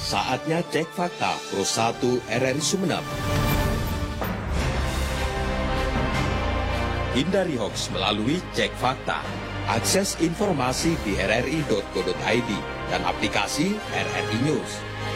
Saatnya cek fakta Pro 1 RRI Sumeneb. Hindari hoax melalui cek fakta. Akses informasi di rri.co.id dan aplikasi RRI News.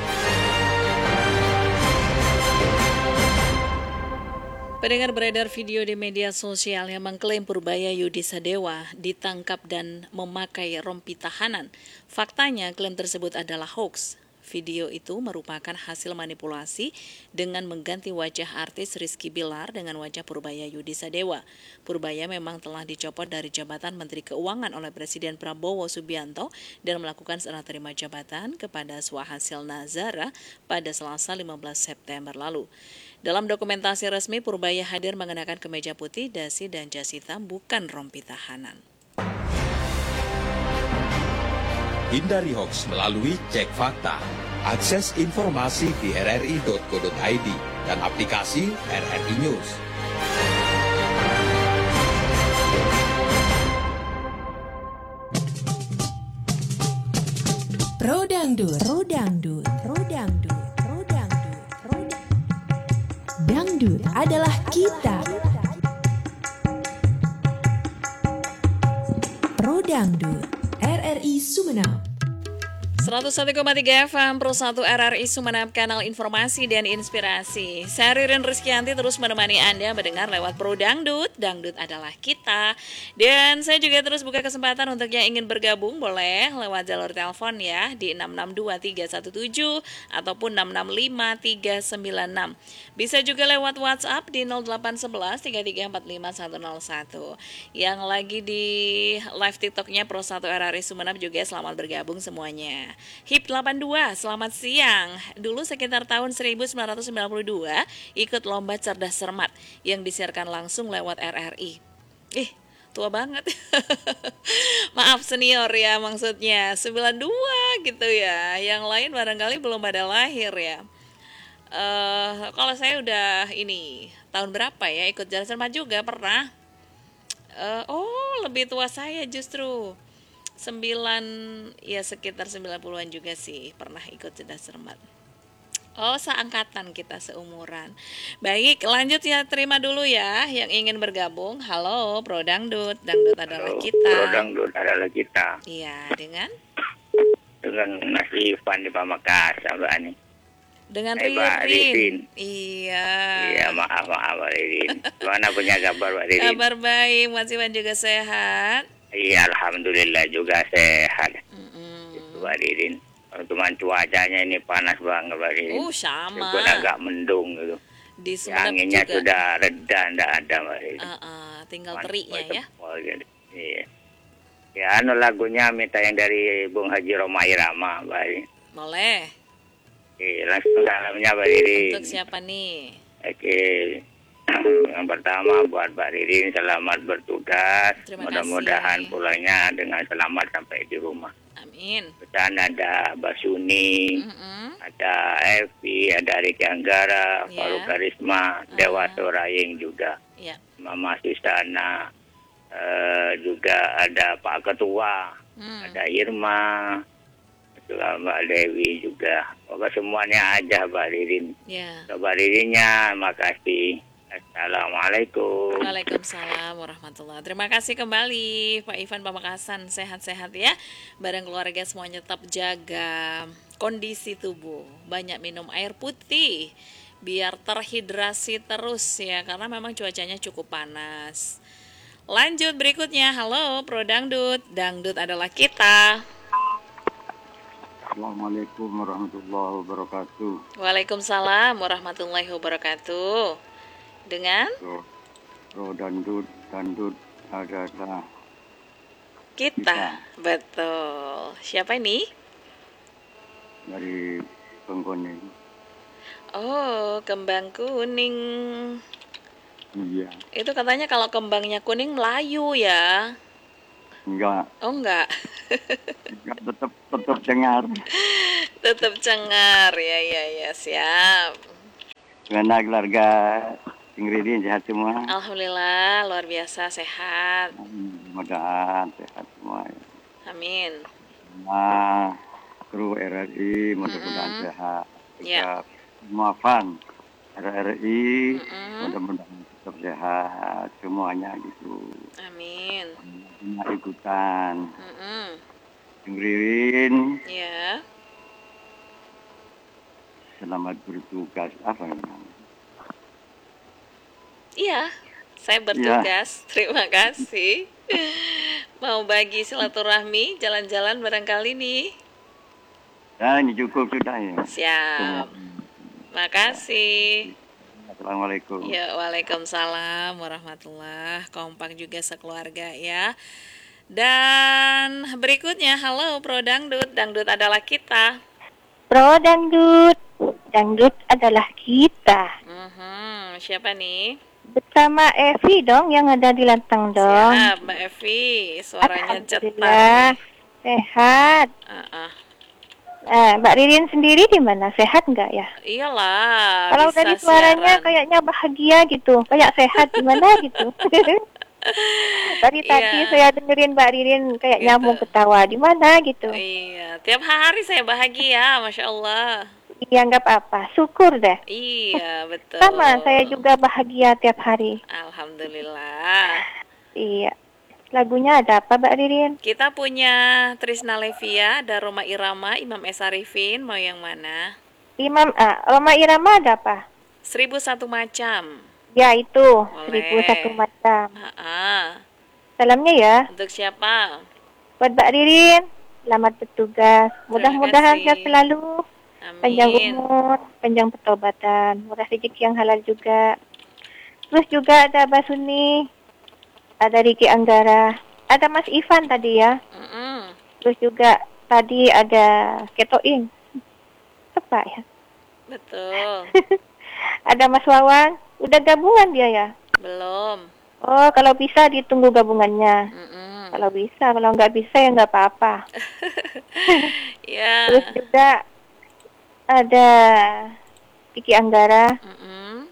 Pendengar, beredar video di media sosial yang mengklaim Purbaya Yudisadewa ditangkap dan memakai rompi tahanan. Faktanya, klaim tersebut adalah hoax. Video itu merupakan hasil manipulasi dengan mengganti wajah artis Rizky Bilar dengan wajah Purbaya Yudisadewa. Purbaya memang telah dicopot dari jabatan Menteri Keuangan oleh Presiden Prabowo Subianto dan melakukan serah terima jabatan kepada Swahasil Nazara pada Selasa 15 September lalu. Dalam dokumentasi resmi, Purbaya hadir mengenakan kemeja putih, dasi, dan jas hitam, bukan rompi tahanan. Hindari hoax melalui cek fakta. Akses informasi di rri.co.id dan aplikasi RRI News. Pro Dangdut. Dangdut adalah kita. Pro Dangdut, RRI Sumeneb. 101,3 FM Pro 1 RRI Sumeneb, kanal informasi dan inspirasi. Saya Ririn Rizkyanti terus menemani Anda mendengar lewat Pro Dangdut. Dangdut adalah kita. Dan saya juga terus buka kesempatan untuk yang ingin bergabung, boleh lewat jalur telepon ya di 662-317 ataupun 665-396. Bisa juga lewat WhatsApp di 0811-3345-101. Yang lagi di live TikToknya Pro 1 RRI Sumeneb juga selamat bergabung semuanya. HIP 82, selamat siang. Dulu sekitar tahun 1992 ikut lomba cerdas cermat yang disiarkan langsung lewat RRI. Tua banget. Maaf senior ya maksudnya. 92 gitu ya. Yang lain barangkali belum pada lahir ya. Kalau saya udah tahun berapa ya ikut cerdas cermat juga pernah. Lebih tua saya justru. Sekitar 90-an juga sih pernah ikut cerdas cermat. Seangkatan kita, seumuran. Baik, lanjut ya, terima dulu ya yang ingin bergabung. Halo, Pro Dangdut. Dangdut adalah kita. Pro Dangdut adalah kita. Iya, dengan Mas Ivan di Pamekasan, Mbak Ani. Dengan Mbak Ririn. Iya. Iya, maaf Mbak Ririn. Mana punya kabar Mbak Ririn? Kabar baik, Mas Ivan juga sehat. Iya, alhamdulillah juga sehat. Itu Mbak Ririn. Cuman cuacanya ini panas banget Mbak Ririn. Sama. Walaupun agak mendung gitu. Di Sumeneb anginnya juga sudah reda, enggak ada Mbak Ririn. Tinggal teriknya ya. Gitu. Iya. Ya, lagunya minta yang dari Bung Haji Roma Irama, Mbak Ririn. Boleh. Oke, langsung dalamnya Mbak Ririn. Untuk siapa nih? Oke. Yang pertama buat Mbak Ririn, selamat bertugas. Mudah-mudahan pulangnya dengan selamat sampai di rumah. Amin. Pesan ada Basuni, ada Evi, ada Riki Anggara, Faruk Karisma, Dewa Sorayeng juga. Mama Susana, juga ada Pak Ketua, ada Irma, juga Mbak Dewi juga. Pokoknya semuanya aja Mbak Ririn. Mbak Ririnnya, makasih. Assalamualaikum. Waalaikumsalam warahmatullahi. Terima kasih kembali Pak Ivan Pamekasan. Sehat-sehat ya. Bareng keluarga semuanya tetap jaga kondisi tubuh. Banyak minum air putih biar terhidrasi terus ya, karena memang cuacanya cukup panas. Lanjut berikutnya. Halo Pro Dangdut. Dangdut adalah kita. Assalamualaikum warahmatullahi wabarakatuh. Waalaikumsalam warahmatullahi wabarakatuh. Dengan Pro Dangdut adalah kita. Betul. Siapa ini? Dari Pengkuning. Kembang kuning. Iya. Itu katanya kalau kembangnya kuning Melayu ya. Enggak. Enggak. Tetap cengar. Tetap cengar. Ya, siap. Gimana keluarga Ingridin, sehat semua? Alhamdulillah, luar biasa sehat. Mudah-mudahan sehat semua. Amin. Nah, kru RRI RRI, mudah-mudahan Mm-mm. sehat. Ya. Juga semua fan RRI, Mm-mm. mudah-mudahan tetap sehat semuanya gitu. Amin. Jangan ikutan. Mm-mm. Ririn, Ya. selamat bertugas. Apa namanya? Iya, saya bertugas. Terima kasih. Mau bagi silaturahmi, jalan-jalan barangkali nih. Ya, ini cukup sudah ya. Siap. Makasih. Assalamualaikum. Ya, waalaikumsalam warahmatullah. Kompak juga sekeluarga ya. Dan berikutnya, halo Pro Dangdut. Dangdut adalah kita. Pro Dangdut, Dangdut adalah kita. Siapa nih? Bersama Evi dong yang ada di Lantang dong. Siap, Mbak Evi. Suaranya cetar Alhamdulillah, nih. sehat. Ah. Mbak Ririn sendiri di mana? Sehat nggak ya? Iyalah. Kalau bisa dari suaranya siaran. kayaknya bahagia gitu, kayak sehat gimana gitu. Tadi Iya. saya dengerin Mbak Ririn kayak Gitu. nyambung ketawa di mana gitu. Iya, tiap hari saya bahagia, Masya Allah. Iya nggak apa-apa, syukur deh. Iya, betul. Sama, saya juga bahagia tiap hari. Alhamdulillah. Iya. Lagunya ada apa Mbak Ririn? Kita punya Trisna Levia, ada Roma Irama, Imam S. Arifin, mau yang mana? Roma Irama ada apa? 1001 macam. Ya itu, Boleh. 1001 macam. Salamnya ya, Untuk siapa? buat Mbak Ririn. Selamat bertugas. Mudah-mudahan kasih. sehat selalu. Panjang Amin. umur, panjang pertobatan, murah rezeki yang halal juga. Terus juga ada Mbak Suni, ada Riki Anggara, ada Mas Ivan tadi ya. Mm-mm. Terus juga tadi ada Ketoing. Apa ya? Betul. Ada Mas Wawan. Udah gabungan dia ya? Belum. Oh, kalau bisa ditunggu gabungannya. Mm-mm. Kalau bisa, kalau nggak bisa ya nggak apa-apa. Ya. Terus juga ada Kiki Anggara, Mm-mm.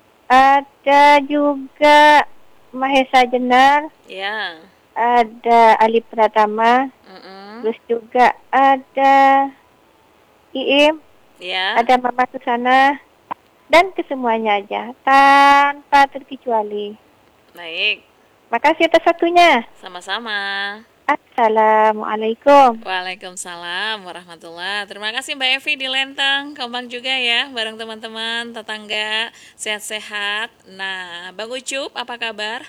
ada juga Mahesa Jenar, Ya. ada Ali Pratama, Mm-mm. terus juga ada Iim, Ya. ada Mama Susana, dan kesemuanya aja, tanpa terkecuali. Baik. Makasih atas waktunya. Sama-sama. Assalamualaikum. Waalaikumsalam warahmatullah. Terima kasih Mbak Evi di Lenteng. Kompak juga ya bareng teman-teman, tetangga, sehat-sehat. Nah, Bang Ucup apa kabar?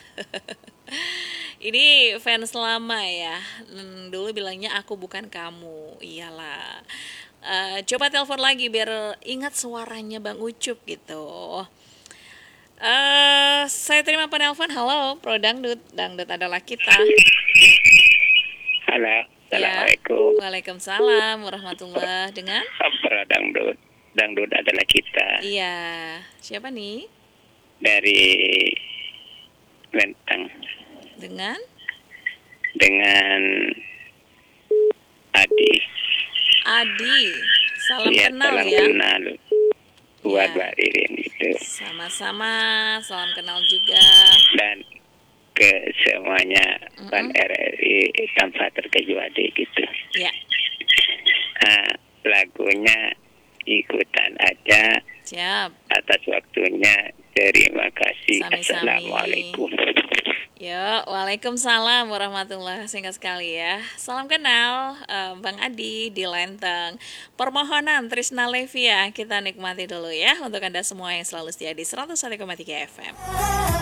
Ini fans lama ya. Dulu bilangnya aku bukan kamu. Iyalah. Coba telepon lagi biar ingat suaranya Bang Ucup gitu. Saya terima penelpon. Halo, Pro Dangdut. Dangdut adalah kita. Halo, Ya. Assalamualaikum. Waalaikumsalam warahmatullah. Dengan? Pro Dangdut. Dangdut adalah kita. Iya. Siapa nih? Dari Lenteng. Dengan? Dengan Adi. Adi. Salam Iya, kenal salam ya. kenal. Buat Ya. Mbak Ririn itu. Sama-sama. Salam kenal juga. Dan ke semuanya Pan RRI tanpa terkecuali gitu. Ya. Lagunya ikutan aja. Siap. Atas waktunya. Terima kasih. Sami-sami. Assalamualaikum. Yo, waalaikumsalam warahmatullahi. Singkat sekali ya. Salam kenal Bang Adi di Lenteng. Permohonan Trisna Levia kita nikmati dulu ya untuk Anda semua yang selalu setia di 101,3 FM.